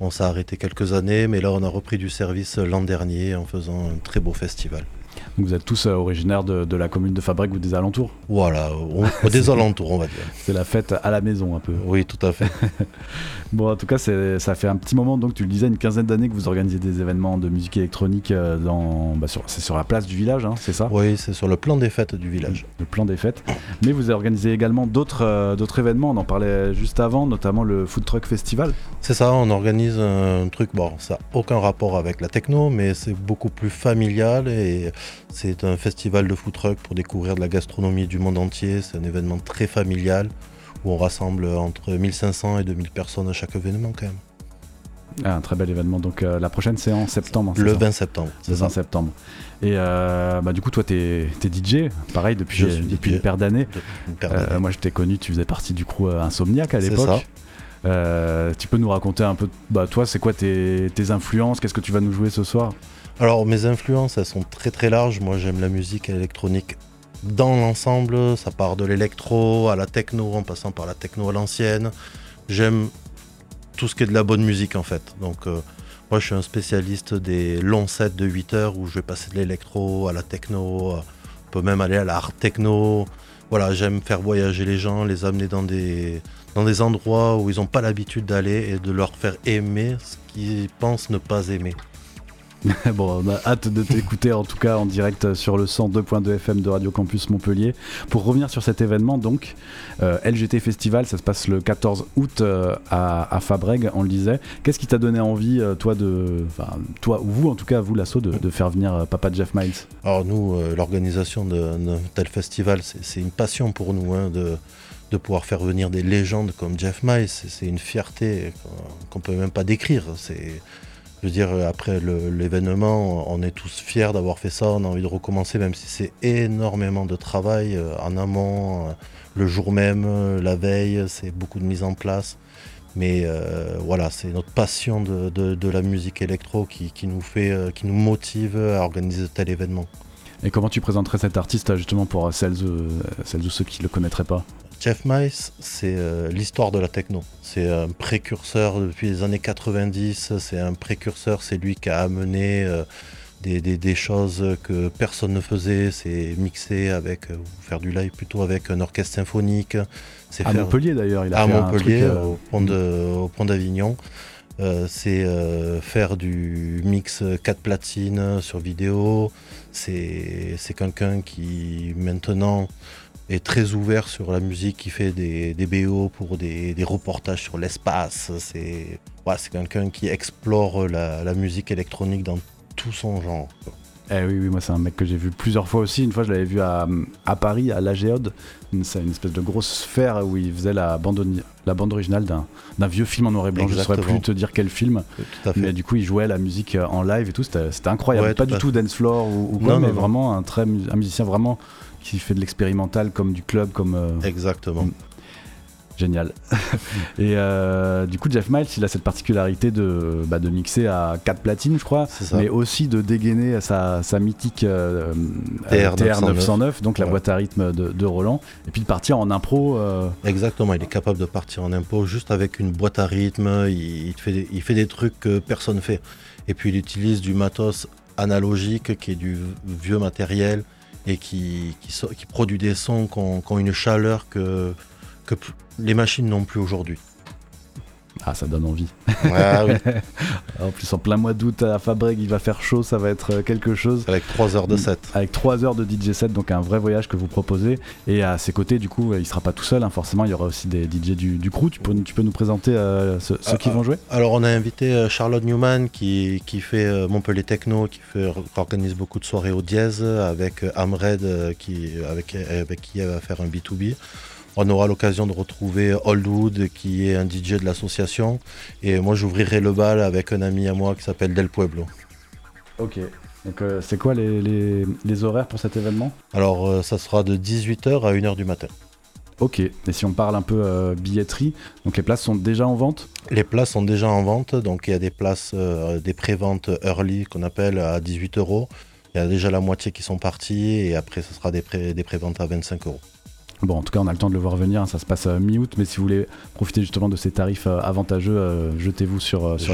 On s'est arrêté quelques années, mais là on a repris du service l'an dernier en faisant un très beau festival. Donc vous êtes tous originaires de la commune de Fabrègues ou des alentours? Voilà, des alentours on va dire. C'est la fête à la maison un peu. Oui, tout à fait. Bon, en tout cas, ça fait un petit moment, donc tu le disais, une quinzaine d'années que vous organisez des événements de musique électronique c'est sur la place du village, hein, c'est ça? Oui, c'est sur le plan des fêtes du village. Le plan des fêtes. Mais vous organisez également d'autres événements, on en parlait juste avant, notamment le Food Truck Festival. C'est ça, on organise un truc, bon, ça n'a aucun rapport avec la techno, mais c'est beaucoup plus familial et c'est un festival de food truck pour découvrir de la gastronomie du monde entier. C'est un événement très familial où on rassemble entre 1500 et 2000 personnes à chaque événement quand même. Ah, un très bel événement. Donc la prochaine c'est en septembre. Le 20 septembre. Le 20 septembre. Et du coup toi t'es DJ, pareil depuis une paire d'années. Moi je t'ai connu, tu faisais partie du crew Insomniac à l'époque. C'est ça. Tu peux nous raconter un peu, toi c'est quoi tes influences, qu'est-ce que tu vas nous jouer ce soir? Alors mes influences elles sont très très larges, moi j'aime la musique électronique dans l'ensemble, ça part de l'électro à la techno en passant par la techno à l'ancienne, j'aime tout ce qui est de la bonne musique en fait, donc moi je suis un spécialiste des longs sets de 8 heures où je vais passer de l'électro à la techno, on peut même aller à la hard techno, voilà j'aime faire voyager les gens, les amener dans des endroits où ils n'ont pas l'habitude d'aller et de leur faire aimer ce qu'ils pensent ne pas aimer. Bon, on a hâte de t'écouter en tout cas en direct sur le 102.2 FM de Radio Campus Montpellier. Pour revenir sur cet événement donc, LGT Festival, ça se passe le 14 août à Fabrègues, on le disait. Qu'est-ce qui t'a donné envie, toi ou vous en tout cas, vous l'asso, de faire venir Papa Jeff Miles? Alors nous, l'organisation d'un tel festival, c'est une passion pour nous de pouvoir faire venir des légendes comme Jeff Miles. C'est une fierté qu'on peut même pas décrire. Je veux dire, après l'événement, on est tous fiers d'avoir fait ça, on a envie de recommencer, même si c'est énormément de travail en amont, le jour même, la veille, c'est beaucoup de mise en place. Mais voilà, c'est notre passion de la musique électro qui nous motive à organiser de tels événements. Et comment tu présenterais cet artiste justement pour celles ou ceux qui ne le connaîtraient pas? Jeff Miles, c'est l'histoire de la techno. C'est un précurseur depuis les années 90, c'est un précurseur, c'est lui qui a amené des choses que personne ne faisait, c'est mixer faire du live plutôt avec un orchestre symphonique. À Montpellier d'ailleurs, il a fait Montpellier, un truc, au pont d'Avignon. C'est faire du mix 4 platines sur vidéo. C'est quelqu'un qui maintenant est très ouvert sur la musique, qui fait des BO pour des reportages sur l'espace. C'est quelqu'un qui explore la musique électronique dans tout son genre. Oui, moi c'est un mec que j'ai vu plusieurs fois aussi. Une fois je l'avais vu à Paris, à l'Agéode. C'est une espèce de grosse sphère où il faisait la bande originale d'un vieux film en noir et blanc. Exactement. Je ne saurais plus te dire quel film. Tout à fait. Mais du coup il jouait la musique en live et tout, c'était incroyable. Ouais, pas du tout dance floor ou quoi, mais vraiment un musicien vraiment qui fait de l'expérimental comme du club. Exactement. Génial. Et du coup Jeff Miles il a cette particularité de mixer à 4 platines je crois, mais aussi de dégainer sa mythique TR-909, donc la boîte à rythme de Roland, et puis de partir en impro. Exactement, il est capable de partir en impro juste avec une boîte à rythme, il fait des trucs que personne ne fait. Et puis il utilise du matos analogique qui est du vieux matériel et qui produit des sons qui ont une chaleur que les machines n'ont plus aujourd'hui. Ah, ça donne envie. Ah, oui. En plus, en plein mois d'août à Fabrègues, il va faire chaud, ça va être quelque chose. Avec 3 heures de set. Avec 3 heures de DJ set, donc un vrai voyage que vous proposez. Et à ses côtés, du coup, il sera pas tout seul, hein, forcément, il y aura aussi des DJ du crew. Tu peux nous présenter ceux qui vont jouer? Alors, on a invité Charlotte Newman qui fait Montpellier Techno, qui organise beaucoup de soirées au dièse, avec Amred avec qui elle va faire un B2B. On aura l'occasion de retrouver Oldwood qui est un DJ de l'association, et moi j'ouvrirai le bal avec un ami à moi qui s'appelle Del Pueblo. Ok, donc c'est quoi les horaires pour cet événement? Alors ça sera de 18h à 1h du matin. Ok, et si on parle un peu billetterie, donc les places sont déjà en vente? Les places sont déjà en vente, donc il y a des places, des pré-ventes early qu'on appelle à 18 €. Il y a déjà la moitié qui sont partis, et après ce sera des pré-ventes à 25 €. Bon, en tout cas, on a le temps de le voir venir, ça se passe mi-août, mais si vous voulez profiter justement de ces tarifs avantageux, jetez-vous sur